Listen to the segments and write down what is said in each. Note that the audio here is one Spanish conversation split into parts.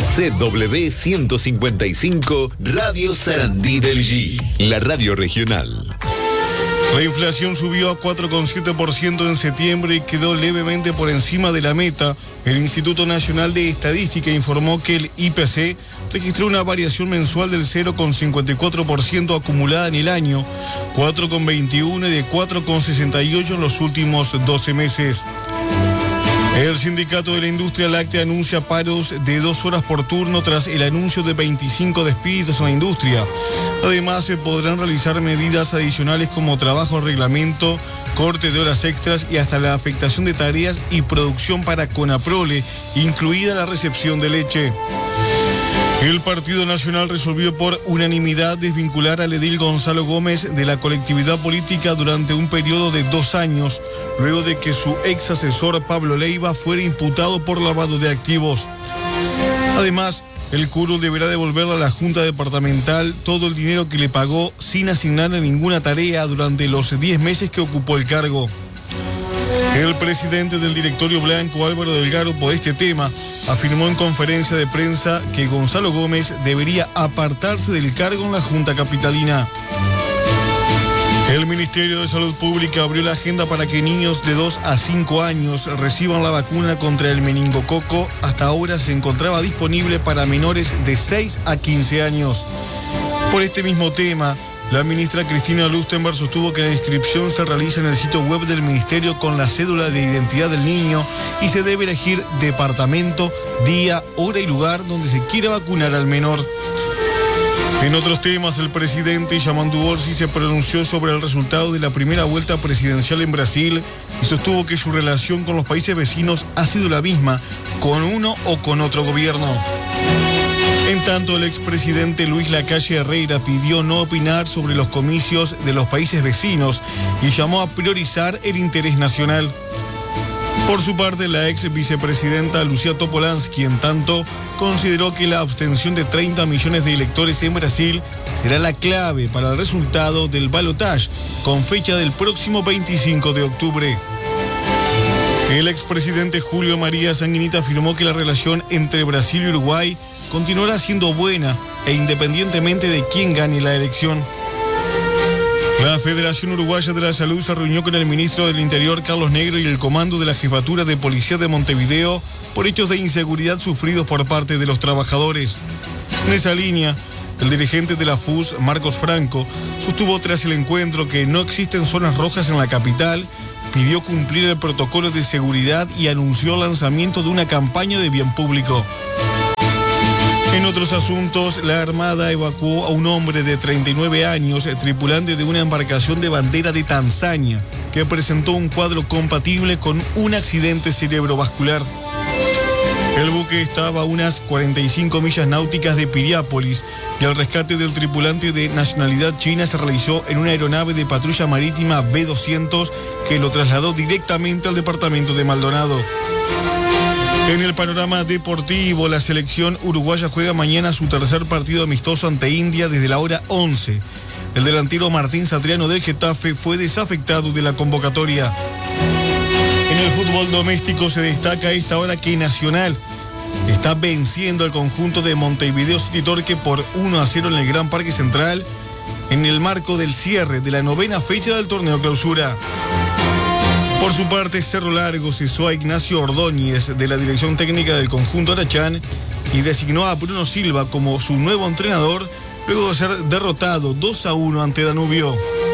CW 155 Radio Sarandí del G, la radio regional. La inflación subió a 4,7% en septiembre y quedó levemente por encima de la meta. El Instituto Nacional de Estadística informó que el IPC registró una variación mensual del 0,54% acumulada en el año, 4,21% y de 4,68% en los últimos 12 meses. El Sindicato de la Industria Láctea anuncia paros de 2 horas por turno tras el anuncio de 25 despidos en la industria. Además, se podrán realizar medidas adicionales como trabajo a reglamento, corte de horas extras y hasta la afectación de tareas y producción para Conaprole, incluida la recepción de leche. El Partido Nacional resolvió por unanimidad desvincular al edil Gonzalo Gómez de la colectividad política durante un periodo de 2 años, luego de que su ex asesor Pablo Leiva fuera imputado por lavado de activos. Además, el curul deberá devolverle a la Junta Departamental todo el dinero que le pagó sin asignarle ninguna tarea durante los 10 meses que ocupó el cargo. El presidente del directorio blanco, Álvaro Delgado, por este tema, afirmó en conferencia de prensa que Gonzalo Gómez debería apartarse del cargo en la Junta Capitalina. El Ministerio de Salud Pública abrió la agenda para que niños de 2 a 5 años reciban la vacuna contra el meningococo. Hasta ahora se encontraba disponible para menores de 6 a 15 años. Por este mismo tema, la ministra Cristina Lustenberg sostuvo que la inscripción se realiza en el sitio web del Ministerio con la cédula de identidad del niño y se debe elegir departamento, día, hora y lugar donde se quiera vacunar al menor. En otros temas, el presidente Yamandu Orsi se pronunció sobre el resultado de la primera vuelta presidencial en Brasil y sostuvo que su relación con los países vecinos ha sido la misma, con uno o con otro gobierno. En tanto, el expresidente Luis Lacalle Herrera pidió no opinar sobre los comicios de los países vecinos y llamó a priorizar el interés nacional. Por su parte, la ex vicepresidenta Lucía Topolansky, en tanto, consideró que la abstención de 30 millones de electores en Brasil será la clave para el resultado del balotaje, con fecha del próximo 25 de octubre. El expresidente Julio María Sanguinita afirmó que la relación entre Brasil y Uruguay continuará siendo buena e independientemente de quién gane la elección. La Federación Uruguaya de la Salud se reunió con el ministro del Interior, Carlos Negro, y el comando de la Jefatura de Policía de Montevideo por hechos de inseguridad sufridos por parte de los trabajadores. En esa línea, el dirigente de la FUS, Marcos Franco, sostuvo tras el encuentro que no existen zonas rojas en la capital, pidió cumplir el protocolo de seguridad y anunció el lanzamiento de una campaña de bien público. En otros asuntos, la Armada evacuó a un hombre de 39 años, tripulante de una embarcación de bandera de Tanzania, que presentó un cuadro compatible con un accidente cerebrovascular. El buque estaba a unas 45 millas náuticas de Piriápolis y el rescate del tripulante de nacionalidad china se realizó en una aeronave de patrulla marítima B-200 que lo trasladó directamente al departamento de Maldonado. En el panorama deportivo, la selección uruguaya juega mañana su tercer partido amistoso ante India desde la hora 11. El delantero Martín Satriano del Getafe fue desafectado de la convocatoria. En el fútbol doméstico se destaca a esta hora que Nacional está venciendo al conjunto de Montevideo City Torque por 1-0 en el Gran Parque Central en el marco del cierre de la 9ª fecha del torneo clausura. Por su parte, Cerro Largo cesó a Ignacio Ordóñez de la dirección técnica del conjunto Arachán y designó a Bruno Silva como su nuevo entrenador luego de ser derrotado 2-1 ante Danubio.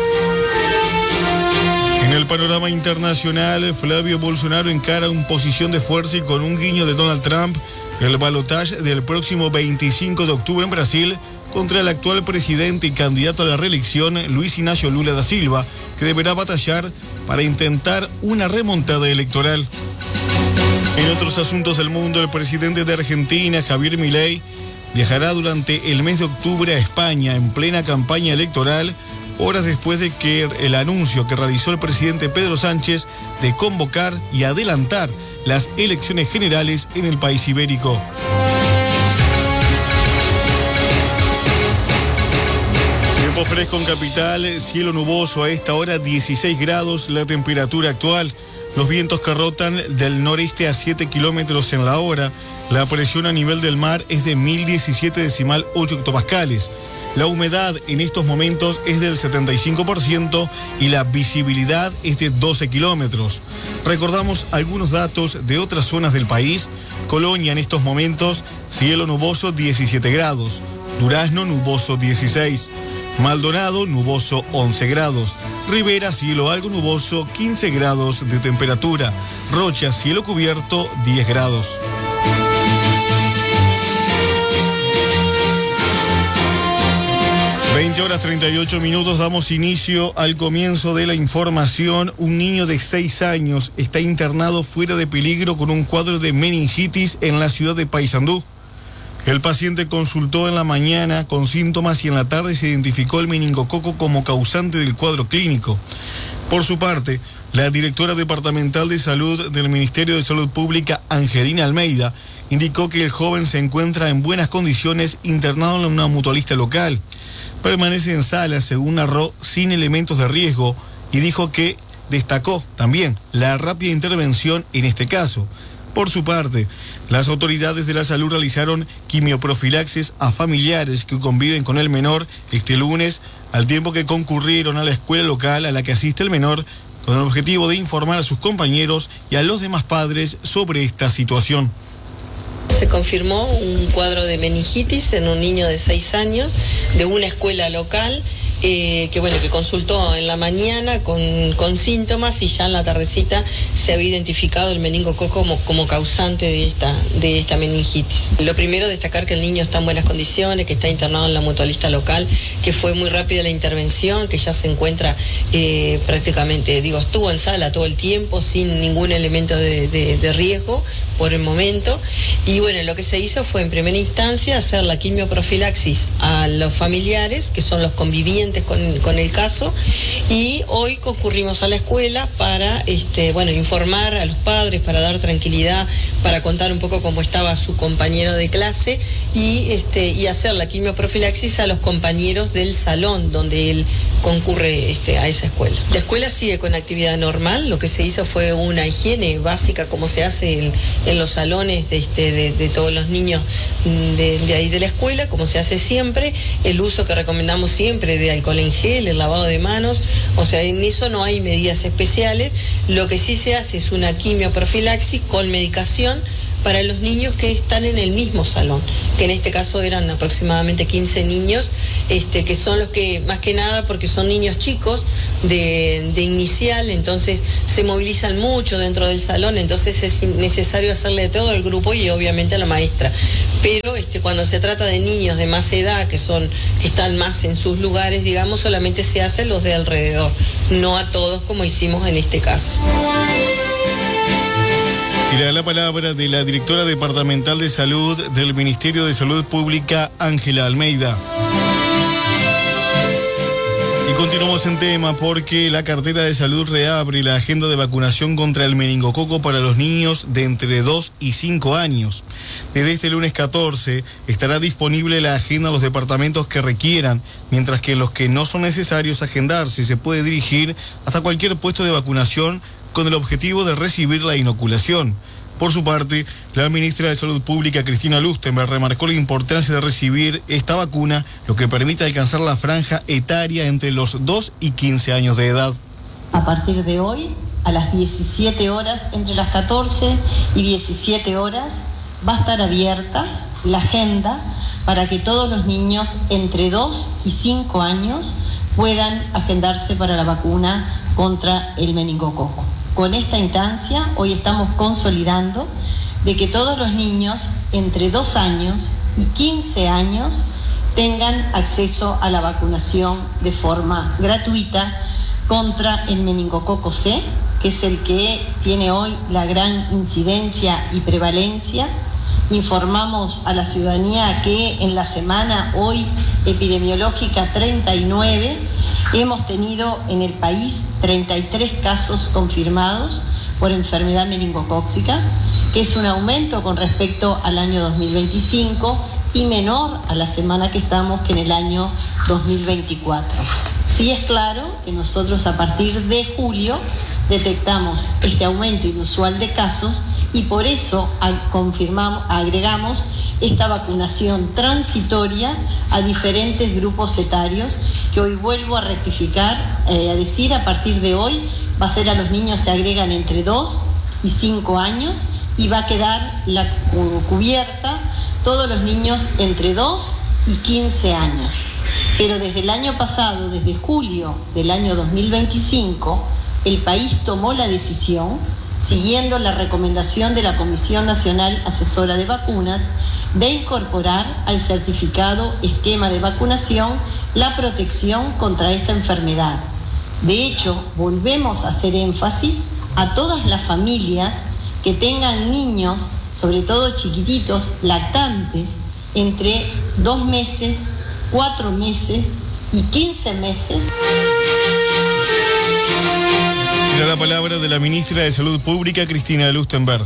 En el panorama internacional, Flavio Bolsonaro encara una posición de fuerza y con un guiño de Donald Trump el balotaje del próximo 25 de octubre en Brasil contra el actual presidente y candidato a la reelección, Luis Inácio Lula da Silva, que deberá batallar para intentar una remontada electoral. En otros asuntos del mundo, el presidente de Argentina, Javier Milei, viajará durante el mes de octubre a España en plena campaña electoral, horas después de que el anuncio que realizó el presidente Pedro Sánchez de convocar y adelantar las elecciones generales en el país ibérico. Tiempo fresco en capital, cielo nuboso a esta hora, 16 grados la temperatura actual. Los vientos que rotan del noreste a 7 kilómetros en la hora. La presión a nivel del mar es de 1017,8 hectopascales. La humedad en estos momentos es del 75% y la visibilidad es de 12 kilómetros. Recordamos algunos datos de otras zonas del país. Colonia en estos momentos, cielo nuboso 17 grados. Durazno nuboso 16. Maldonado nuboso 11 grados. Rivera cielo algo nuboso 15 grados de temperatura. Rocha cielo cubierto 10 grados. Horas 38 minutos, damos inicio al comienzo de la información. Un niño de 6 años está internado fuera de peligro con un cuadro de meningitis en la ciudad de Paysandú. El paciente consultó en la mañana con síntomas y en la tarde se identificó el meningococo como causante del cuadro clínico. Por su parte, la directora departamental de salud del Ministerio de Salud Pública, Angelina Almeida, indicó que el joven se encuentra en buenas condiciones internado en una mutualista local. Permanece en sala, según narró, sin elementos de riesgo, y dijo que destacó también la rápida intervención en este caso. Por su parte, las autoridades de la salud realizaron quimioprofilaxis a familiares que conviven con el menor este lunes, al tiempo que concurrieron a la escuela local a la que asiste el menor, con el objetivo de informar a sus compañeros y a los demás padres sobre esta situación. Se confirmó un cuadro de meningitis en un niño de 6 años de una escuela local que consultó en la mañana con síntomas y ya en la tardecita se había identificado el meningococo como causante de esta meningitis. Lo primero, destacar que el niño está en buenas condiciones, que está internado en la mutualista local, que fue muy rápida la intervención, que ya se encuentra estuvo en sala todo el tiempo sin ningún elemento de riesgo por el momento. Y bueno, lo que se hizo fue en primera instancia hacer la quimioprofilaxis a los familiares, que son los convivientes con el caso, y hoy concurrimos a la escuela para informar a los padres, para dar tranquilidad, para contar un poco cómo estaba su compañero de clase y hacer la quimioprofilaxis a los compañeros del salón donde él concurre a esa escuela. La escuela sigue con actividad normal. Lo que se hizo fue una higiene básica como se hace en los salones de todos los niños de ahí de la escuela, como se hace siempre, el uso que recomendamos siempre de alcohol en gel, el lavado de manos, o sea, en eso no hay medidas especiales. Lo que sí se hace es una quimioprofilaxis con medicación para los niños que están en el mismo salón, que en este caso eran aproximadamente 15 niños, que son los que, más que nada, porque son niños chicos de inicial, entonces se movilizan mucho dentro del salón, entonces es necesario hacerle de todo al grupo y obviamente a la maestra. Pero cuando se trata de niños de más edad, que están más en sus lugares, digamos, solamente se hacen los de alrededor, no a todos como hicimos en este caso. Y le da la palabra de la directora departamental de salud del Ministerio de Salud Pública, Ángela Almeida. Y continuamos en tema porque la cartera de salud reabre la agenda de vacunación contra el meningococo para los niños de entre 2 y 5 años. Desde este lunes 14 estará disponible la agenda a los departamentos que requieran, mientras que los que no son necesarios agendarse se puede dirigir hasta cualquier puesto de vacunación con el objetivo de recibir la inoculación. Por su parte, la ministra de Salud Pública, Cristina Lustenberg, remarcó la importancia de recibir esta vacuna, lo que permite alcanzar la franja etaria entre los 2 y 15 años de edad. A partir de hoy, a las 17 horas, entre las 14 y 17 horas, va a estar abierta la agenda para que todos los niños entre 2 y 5 años puedan agendarse para la vacuna contra el meningococo. Con esta instancia, hoy estamos consolidando de que todos los niños entre 2 años y 15 años tengan acceso a la vacunación de forma gratuita contra el meningococo C, que es el que tiene hoy la gran incidencia y prevalencia. Informamos a la ciudadanía que en la semana hoy epidemiológica 39 hemos tenido en el país 33 casos confirmados por enfermedad meningocócica, que es un aumento con respecto al año 2025 y menor a la semana que estamos que en el año 2024. Sí es claro que nosotros a partir de julio detectamos este aumento inusual de casos y por eso agregamos esta vacunación transitoria a diferentes grupos etarios, que hoy vuelvo a rectificar, a decir, a partir de hoy va a ser a los niños, se agregan entre 2 y 5 años y va a quedar la cubierta todos los niños entre 2 y 15 años. Pero desde el año pasado, desde julio del año 2025, el país tomó la decisión, siguiendo la recomendación de la Comisión Nacional Asesora de Vacunas, de incorporar al certificado esquema de vacunación la protección contra esta enfermedad. De hecho, volvemos a hacer énfasis a todas las familias que tengan niños, sobre todo chiquititos, lactantes, entre 2 meses, 4 meses y 15 meses. Era la palabra de la ministra de Salud Pública, Cristina Lustenberg.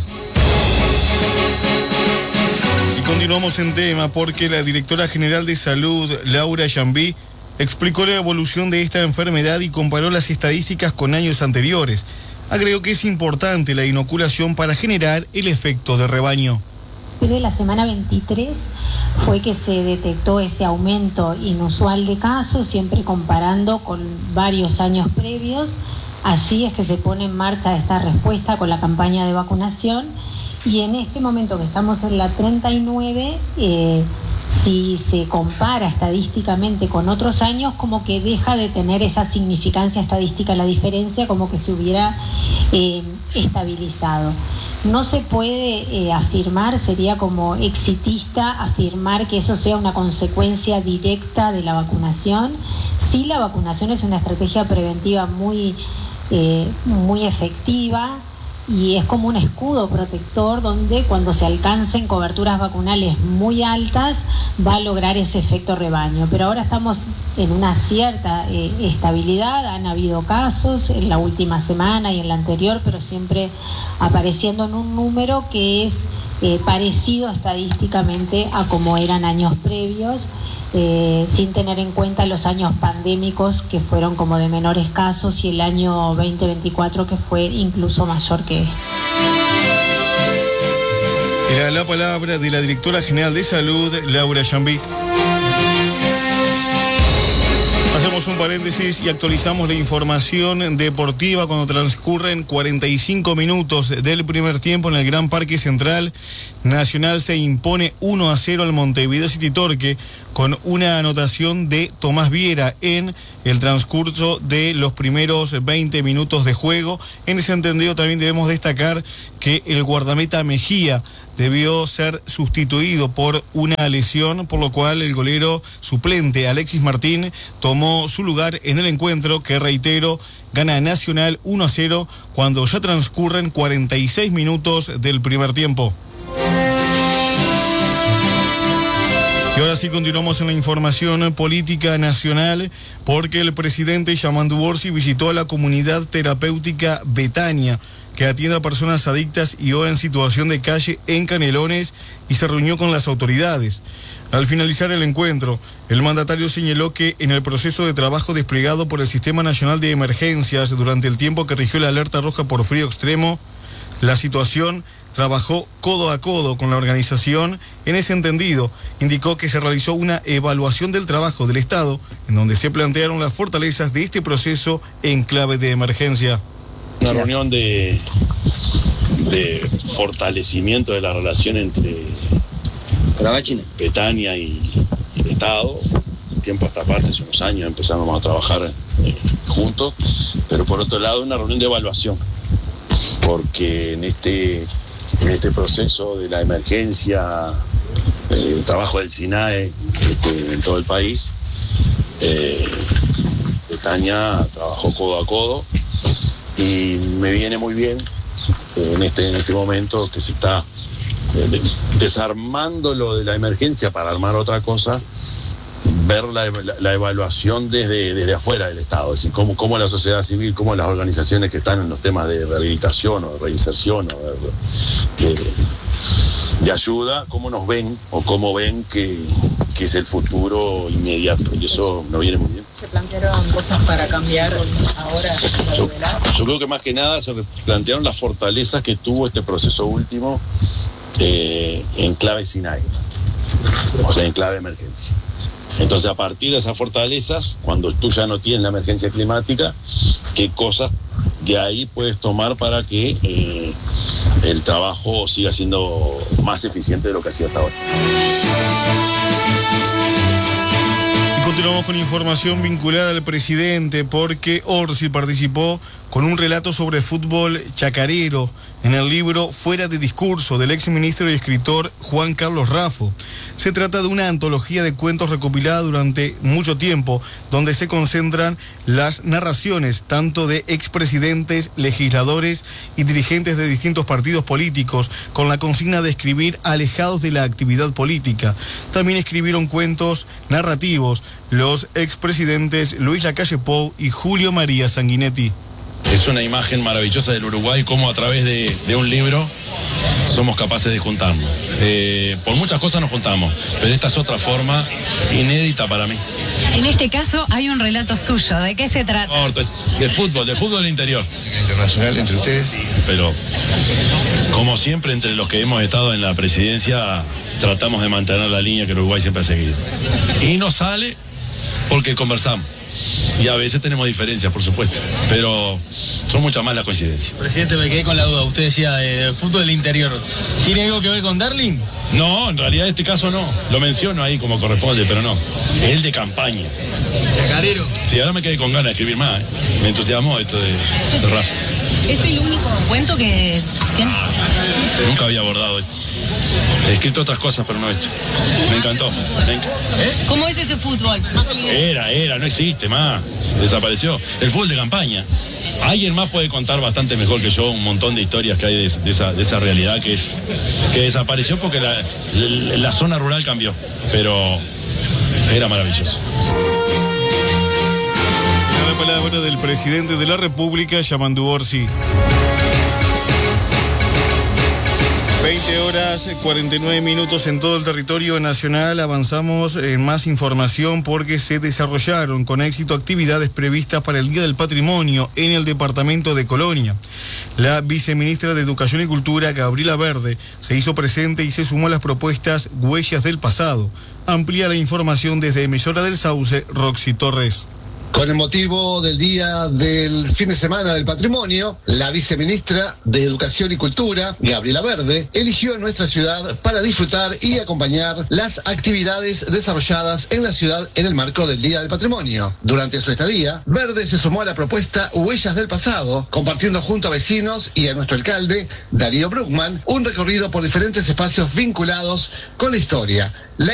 Y continuamos en tema porque la directora general de Salud, Laura Jambí, explicó la evolución de esta enfermedad y comparó las estadísticas con años anteriores. Agregó que es importante la inoculación para generar el efecto de rebaño. De la semana 23 fue que se detectó ese aumento inusual de casos, siempre comparando con varios años previos. Allí es que se pone en marcha esta respuesta con la campaña de vacunación, y en este momento que estamos en la 39, si se compara estadísticamente con otros años, como que deja de tener esa significancia estadística la diferencia, como que se hubiera estabilizado. No se puede afirmar, sería como exitista afirmar que eso sea una consecuencia directa de la vacunación. Sí, la vacunación es una estrategia preventiva muy efectiva, y es como un escudo protector donde cuando se alcancen coberturas vacunales muy altas va a lograr ese efecto rebaño. Pero ahora estamos en una cierta estabilidad. Han habido casos en la última semana y en la anterior, pero siempre apareciendo en un número que es parecido estadísticamente a como eran años previos, sin tener en cuenta los años pandémicos, que fueron como de menores casos, y el año 2024 que fue incluso mayor que este. Era la palabra de la directora general de Salud, Laura Jambí. Hacemos un paréntesis y actualizamos la información deportiva cuando transcurren 45 minutos del primer tiempo en el Gran Parque Central. Nacional se impone 1-0 al Montevideo City Torque con una anotación de Tomás Viera en el transcurso de los primeros 20 minutos de juego. En ese entendido también debemos destacar que el guardameta Mejía debió ser sustituido por una lesión, por lo cual el golero suplente Alexis Martín tomó su lugar en el encuentro que, reitero, gana Nacional 1-0 cuando ya transcurren 46 minutos del primer tiempo. Y ahora sí continuamos en la información política nacional, porque el presidente Yamandu Orsi visitó a la comunidad terapéutica Betania, que atiende a personas adictas y o en situación de calle en Canelones, y se reunió con las autoridades. Al finalizar el encuentro, el mandatario señaló que en el proceso de trabajo desplegado por el Sistema Nacional de Emergencias durante el tiempo que rigió la alerta roja por frío extremo, la situación trabajó codo a codo con la organización. En ese entendido, indicó que se realizó una evaluación del trabajo del Estado, en donde se plantearon las fortalezas de este proceso en clave de emergencia. Una reunión de fortalecimiento de la relación entre Betania y el Estado. Un tiempo a esta parte, hace unos años empezamos a trabajar juntos, pero por otro lado una reunión de evaluación, porque en este proceso de la emergencia, el trabajo del SINAE en todo el país, Betania trabajó codo a codo, y me viene muy bien en este momento que se está desarmando lo de la emergencia para armar otra cosa, ver la evaluación desde afuera del Estado, es decir, cómo la sociedad civil, cómo las organizaciones que están en los temas de rehabilitación o de reinserción o de ayuda, cómo nos ven o cómo ven que es el futuro inmediato, y eso nos viene muy bien. ¿Se plantearon cosas para cambiar ahora? Yo creo que más que nada se plantearon las fortalezas que tuvo este proceso último en clave SINAE, o sea, en clave emergencia. Entonces, a partir de esas fortalezas, cuando tú ya no tienes la emergencia climática, ¿qué cosas de ahí puedes tomar para que el trabajo siga siendo más eficiente de lo que ha sido hasta ahora? Y continuamos con información vinculada al presidente, porque Orsi participó con un relato sobre fútbol chacarero en el libro Fuera de Discurso del exministro y escritor Juan Carlos Raffo. Se trata de una antología de cuentos recopilada durante mucho tiempo, donde se concentran las narraciones tanto de expresidentes, legisladores y dirigentes de distintos partidos políticos, con la consigna de escribir alejados de la actividad política. También escribieron cuentos narrativos los expresidentes Luis Lacalle Pou y Julio María Sanguinetti. Es una imagen maravillosa del Uruguay, cómo a través de un libro somos capaces de juntarnos. Por muchas cosas nos juntamos, pero esta es otra forma inédita para mí. En este caso hay un relato suyo, ¿de qué se trata? De fútbol del interior. Internacional entre ustedes. Pero, como siempre, entre los que hemos estado en la presidencia, tratamos de mantener la línea que el Uruguay siempre ha seguido. Y nos sale porque conversamos. Y a veces tenemos diferencias, por supuesto, pero son muchas más las coincidencias. Presidente, me quedé con la duda. Usted decía fútbol del interior. ¿Tiene algo que ver con Darling? No, en realidad en este caso no. Lo menciono ahí como corresponde, pero no. Es el de campaña. ¿Chacarero? Sí, ahora me quedé con ganas de escribir más. Me entusiasmó esto de Rafa. ¿Es el único cuento que tiene? Nunca había abordado esto. He escrito otras cosas, pero no esto. Me encantó. ¿Cómo es ese fútbol? Era, no existe más. Desapareció. El fútbol de campaña. Alguien más puede contar bastante mejor que yo un montón de historias que hay de esa realidad que desapareció porque la zona rural cambió. Pero era maravilloso. La palabra del presidente de la República, Yamandu Orsi. 20:49 en todo el territorio nacional. Avanzamos en más información porque se desarrollaron con éxito actividades previstas para el Día del Patrimonio en el departamento de Colonia. La viceministra de Educación y Cultura, Gabriela Verde, se hizo presente y se sumó a las propuestas Huellas del Pasado. Amplía la información desde emisora del Sauce, Roxy Torres. Con el motivo del Día del Fin de Semana del Patrimonio, la viceministra de Educación y Cultura, Gabriela Verde, eligió nuestra ciudad para disfrutar y acompañar las actividades desarrolladas en la ciudad en el marco del Día del Patrimonio. Durante su estadía, Verde se sumó a la propuesta Huellas del Pasado, compartiendo junto a vecinos y a nuestro alcalde, Darío Bruckmann, un recorrido por diferentes espacios vinculados con la historia,